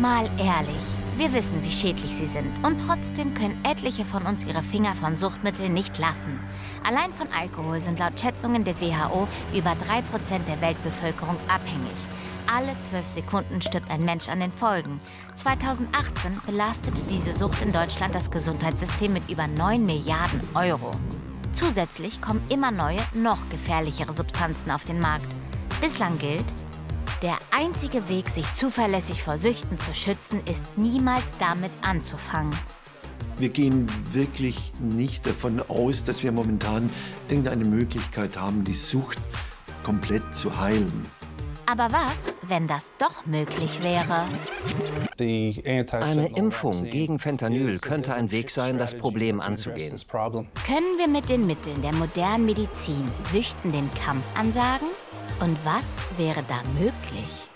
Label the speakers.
Speaker 1: Mal ehrlich, wir wissen, wie schädlich sie sind. Und trotzdem können etliche von uns ihre Finger von Suchtmitteln nicht lassen. Allein von Alkohol sind laut Schätzungen der WHO über 3% der Weltbevölkerung abhängig. Alle 12 Sekunden stirbt ein Mensch an den Folgen. 2018 belastete diese Sucht in Deutschland das Gesundheitssystem mit über 9 Milliarden Euro. Zusätzlich kommen immer neue, noch gefährlichere Substanzen auf den Markt. Bislang gilt: Der einzige Weg, sich zuverlässig vor Süchten zu schützen, ist niemals damit anzufangen.
Speaker 2: Wir gehen wirklich nicht davon aus, dass wir momentan irgendeine Möglichkeit haben, die Sucht komplett zu heilen.
Speaker 1: Aber was, wenn das doch möglich wäre?
Speaker 3: Eine Impfung gegen Fentanyl könnte ein Weg sein, das Problem anzugehen.
Speaker 1: Können wir mit den Mitteln der modernen Medizin Süchten den Kampf ansagen? Und was wäre da möglich?